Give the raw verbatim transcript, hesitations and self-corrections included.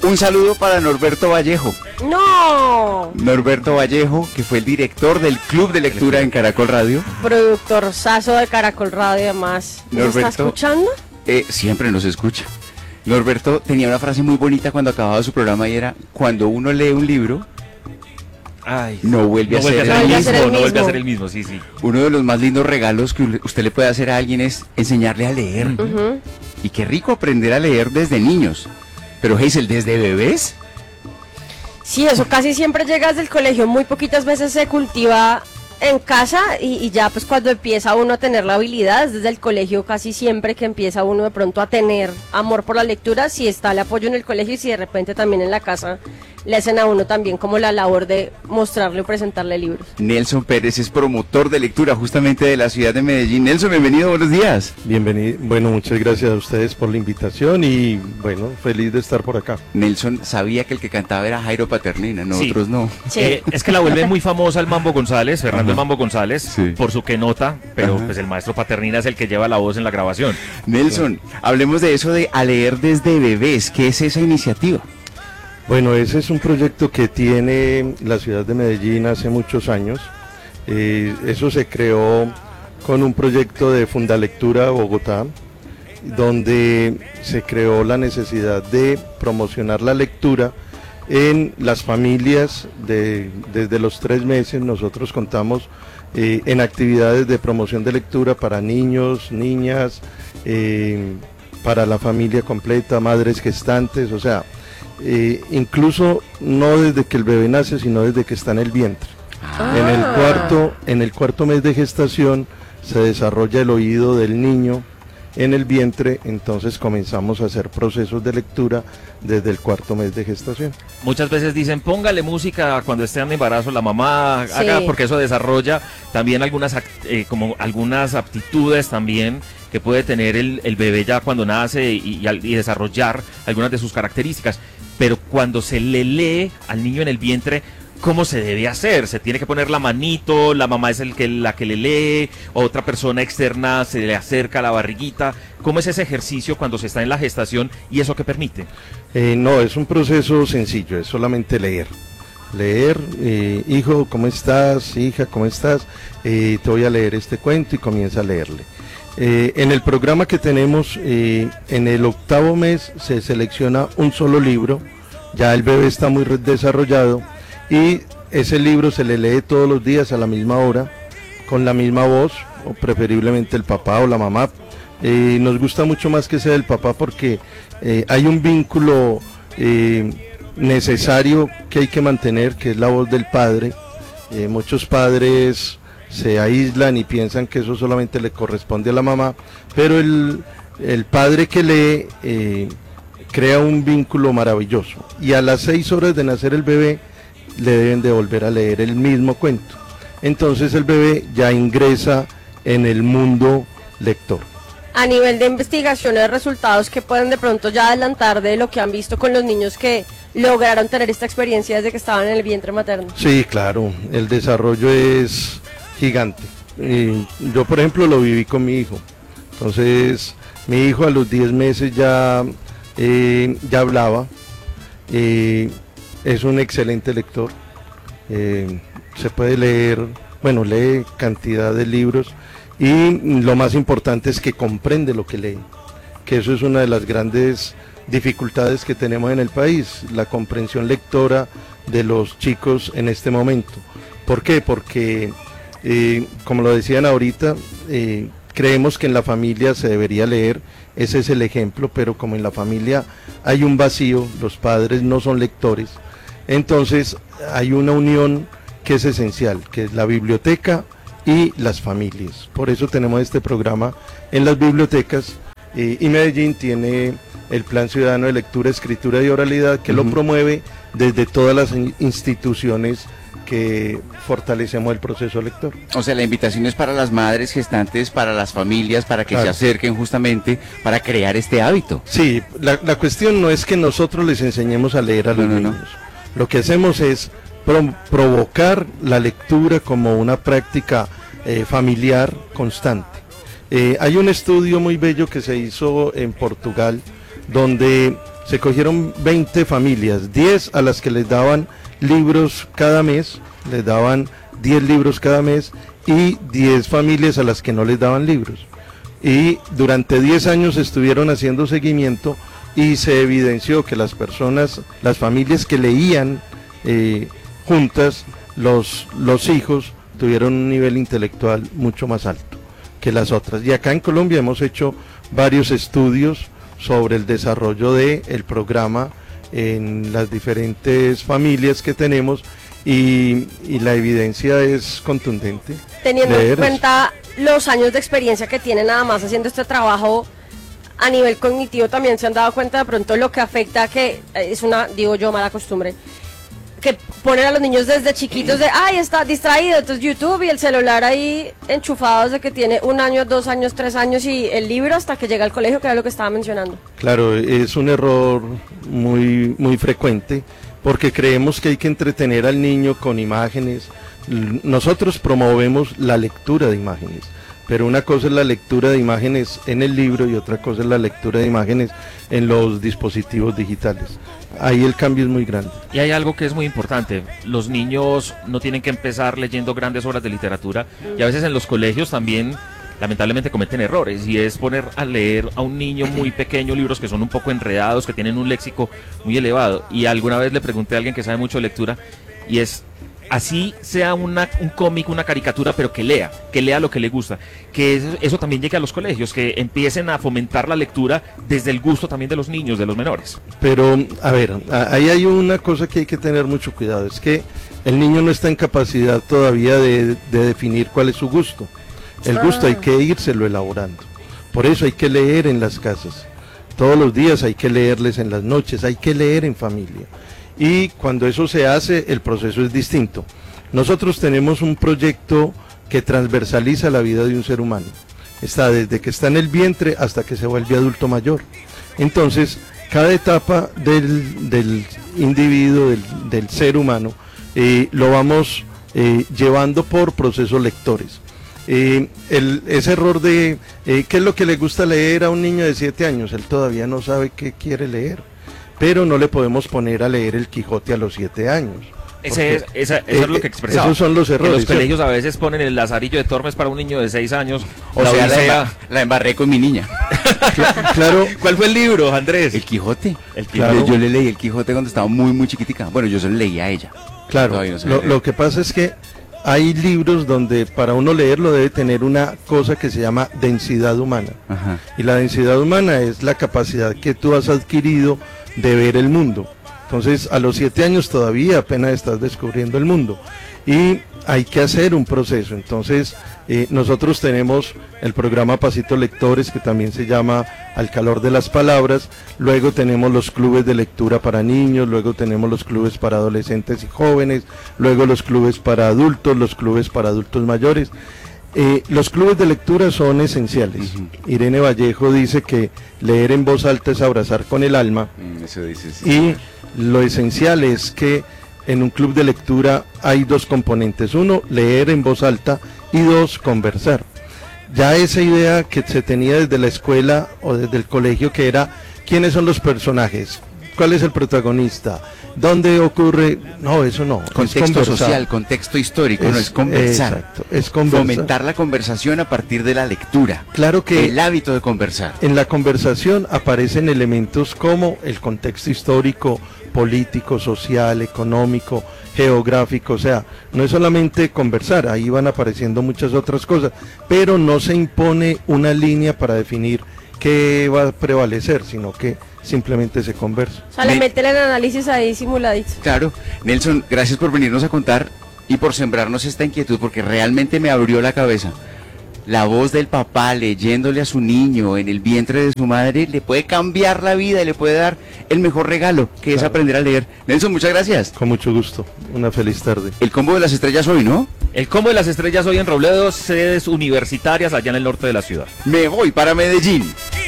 Un saludo para Norberto Vallejo. ¡No! Norberto Vallejo, que fue el director del Club de Lectura en Caracol Radio. Productorzazo de Caracol Radio, además. ¿Nos Norberto, está escuchando? Eh, siempre nos escucha. Norberto tenía una frase muy bonita cuando acababa su programa y era: cuando uno lee un libro, Ay, no vuelve, no a, vuelve ser a ser el el mismo. mismo, el no vuelve a mismo. ser el mismo, sí, sí. Uno de los más lindos regalos que usted le puede hacer a alguien es enseñarle a leer. Uh-huh. Y qué rico aprender a leer desde niños. Pero Hazel, ¿desde bebés? Sí, eso casi siempre llega desde el colegio, muy poquitas veces se cultiva en casa y, y ya pues cuando empieza uno a tener la habilidad, es desde el colegio casi siempre que empieza uno de pronto a tener amor por la lectura, si está el apoyo en el colegio y si de repente también en la casa le hacen a uno también como la labor de mostrarle o presentarle libros. Nelson Pérez es promotor de lectura justamente de la ciudad de Medellín. Nelson, bienvenido, buenos días. Bienvenido, bueno, muchas gracias a ustedes por la invitación y bueno, feliz de estar por acá. Nelson sabía que el que cantaba era Jairo Paternina, nosotros Sí. no. Sí. Eh, es que la vuelve muy famosa el Mambo González, Fernando el Mambo González, Sí. por su que nota, pero Ajá. pues el maestro Paternina es el que lleva la voz en la grabación. Nelson, hablemos de eso de a leer desde bebés. ¿Qué es esa iniciativa? Bueno, ese es un proyecto que tiene la ciudad de Medellín hace muchos años. Eh, eso se creó con un proyecto de Fundalectura Bogotá, donde se creó la necesidad de promocionar la lectura en las familias de, desde los tres meses. Nosotros contamos eh, en actividades de promoción de lectura para niños, niñas, eh, para la familia completa, madres gestantes, o sea, eh, incluso no desde que el bebé nace, sino desde que está en el vientre. Ah. En el cuarto, en el cuarto mes de gestación se desarrolla el oído del niño en el vientre, entonces comenzamos a hacer procesos de lectura desde el cuarto mes de gestación. Muchas veces dicen, póngale música cuando esté en embarazo la mamá, Sí. haga, porque eso desarrolla también algunas act- eh, como algunas aptitudes también que puede tener el, el bebé ya cuando nace y, y al- y desarrollar algunas de sus características. Pero cuando se le lee al niño en el vientre, ¿cómo se debe hacer? ¿Se tiene que poner la manito? ¿La mamá es el que, la que le lee? ¿Otra persona externa se le acerca a la barriguita? ¿Cómo es ese ejercicio cuando se está en la gestación y eso qué permite? Eh, no, es un proceso sencillo, es solamente leer. Leer, eh, hijo, ¿cómo estás? Hija, ¿cómo estás? Eh, te voy a leer este cuento y comienza a leerle. Eh, en el programa que tenemos, eh, en el octavo mes se selecciona un solo libro, ya el bebé está muy re- desarrollado y ese libro se le lee todos los días a la misma hora, con la misma voz, o preferiblemente el papá o la mamá. Eh, nos gusta mucho más que sea el papá porque eh, hay un vínculo eh, necesario que hay que mantener, que es la voz del padre. Eh, muchos padres se aíslan y piensan que eso solamente le corresponde a la mamá, pero el, el padre que lee eh, crea un vínculo maravilloso y a las seis horas de nacer el bebé le deben de volver a leer el mismo cuento. Entonces el bebé ya ingresa en el mundo lector. A nivel de investigaciones, resultados que pueden de pronto ya adelantar de lo que han visto con los niños que lograron tener esta experiencia desde que estaban en el vientre materno. Sí, claro, el desarrollo es gigante. Eh, yo, por ejemplo, lo viví con mi hijo. Entonces, mi hijo a los diez meses ya, eh, ya hablaba. Eh, es un excelente lector. Eh, se puede leer, bueno, lee cantidad de libros. Y lo más importante es que comprende lo que lee, que eso es una de las grandes dificultades que tenemos en el país, la comprensión lectora de los chicos en este momento. ¿Por qué? Porque, eh, como lo decían ahorita, eh, creemos que en la familia se debería leer, ese es el ejemplo, pero como en la familia hay un vacío, los padres no son lectores, entonces hay una unión que es esencial, que es la biblioteca y las familias. Por eso tenemos este programa en las bibliotecas eh, y Medellín tiene el Plan Ciudadano de Lectura, Escritura y Oralidad que uh-huh. lo promueve desde todas las in- instituciones que fortalecemos el proceso lector. O sea, la invitación es para las madres gestantes, para las familias, para que claro. se acerquen justamente para crear este hábito. Sí, la, la cuestión no es que nosotros les enseñemos a leer a los no, niños. No, no. Lo que hacemos es pro- provocar la lectura como una práctica eh, familiar constante. Eh, hay un estudio muy bello que se hizo en Portugal donde se cogieron veinte familias, diez a las que les daban libros cada mes, les daban diez libros cada mes, y diez familias a las que no les daban libros. Y durante diez años estuvieron haciendo seguimiento y se evidenció que las personas, las familias que leían eh, juntas, los, los hijos tuvieron un nivel intelectual mucho más alto que las otras. Y acá en Colombia hemos hecho varios estudios sobre el desarrollo del programa en las diferentes familias que tenemos, y, y la evidencia es contundente. Teniendo en Leer es- cuenta los años de experiencia que tienen nada más haciendo este trabajo a nivel cognitivo, también se han dado cuenta de pronto lo que afecta, que es una, digo yo, mala costumbre, que ponen a los niños desde chiquitos de, ay, está distraído, entonces YouTube y el celular ahí enchufados de que tiene un año, dos años, tres años y el libro hasta que llega al colegio, que era lo que estaba mencionando. Claro, es un error muy, muy frecuente, porque creemos que hay que entretener al niño con imágenes. L- Nosotros promovemos la lectura de imágenes, pero una cosa es la lectura de imágenes en el libro y otra cosa es la lectura de imágenes en los dispositivos digitales. Ahí el cambio es muy grande. Y hay algo que es muy importante, los niños no tienen que empezar leyendo grandes obras de literatura, y a veces en los colegios también lamentablemente cometen errores, y es poner a leer a un niño muy pequeño libros que son un poco enredados, que tienen un léxico muy elevado. Y alguna vez le pregunté a alguien que sabe mucho de lectura, y es, así sea una, un cómic, una caricatura, pero que lea, que lea lo que le gusta, que eso, eso también llegue a los colegios, que empiecen a fomentar la lectura desde el gusto también de los niños, de los menores. Pero, a ver, a- ahí hay una cosa que hay que tener mucho cuidado, es que el niño no está en capacidad todavía de, de definir cuál es su gusto. El gusto hay que írselo elaborando. Por eso hay que leer en las casas. Todos los días hay que leerles en las noches, hay que leer en familia. Y cuando eso se hace, el proceso es distinto. Nosotros tenemos un proyecto que transversaliza la vida de un ser humano. Está desde que está en el vientre hasta que se vuelve adulto mayor. Entonces, cada etapa del, del individuo, del, del ser humano, eh, lo vamos eh, llevando por procesos lectores. Eh, el, ese error de eh, qué es lo que le gusta leer a un niño de siete años, él todavía no sabe qué quiere leer, pero no le podemos poner a leer el Quijote a los siete años. Ese es, porque, esa, eso eh, es lo que expresaba. Esos son los Que errores. los colegios a veces ponen el Lazarillo de Tormes para un niño de seis años. O la sea, la, Odisea. emba- la embarré con mi niña. Cla- claro, ¿Cuál fue el libro, Andrés? El Quijote. El Claro. Yo, yo le leí el Quijote cuando estaba muy, muy chiquitica. Bueno, yo se lo leí a ella. claro. Todavía no se Lo, lee. lo que pasa es que hay libros donde para uno leerlo debe tener una cosa que se llama densidad humana. Ajá. Y la densidad humana es la capacidad que tú has adquirido de ver el mundo. Entonces, a los siete años todavía apenas estás descubriendo el mundo. Y hay que hacer un proceso. Entonces, eh, nosotros tenemos el programa Pasito Lectores, que también se llama Al Calor de las Palabras. Luego tenemos los clubes de lectura para niños, luego tenemos los clubes para adolescentes y jóvenes, luego los clubes para adultos, los clubes para adultos mayores. Eh, los clubes de lectura son esenciales. Ujú. Irene Vallejo dice que leer en voz alta es abrazar con el alma, Mm, Eso dices. Sí. y lo esencial es que en un club de lectura hay dos componentes: uno, leer en voz alta, y dos, conversar. Ya esa idea que se tenía desde la escuela o desde el colegio, que era quiénes son los personajes, cuál es el protagonista, dónde ocurre, no, eso no. es Contexto conversar. social, contexto histórico, no Es- es conversar. Exacto, es conversar. Fomentar la conversación a partir de la lectura. Claro que El hábito de conversar. en la conversación aparecen elementos como el contexto histórico, político, social, económico, geográfico. O sea, no es solamente conversar, ahí van apareciendo muchas otras cosas, pero no se impone una línea para definir qué va a prevalecer, sino que simplemente se conversa. O sea, le Me- meten el análisis ahí simuladito. Claro, Nelson, gracias por venirnos a contar y por sembrarnos esta inquietud, porque realmente me abrió la cabeza. La voz del papá leyéndole a su niño en el vientre de su madre le puede cambiar la vida y le puede dar el mejor regalo, que es Claro. aprender a leer. Nelson, muchas gracias. Con mucho gusto, una feliz tarde. El combo de las estrellas hoy, ¿no? El Combo de las Estrellas hoy en Robledo, sedes universitarias allá en el norte de la ciudad. Me voy para Medellín.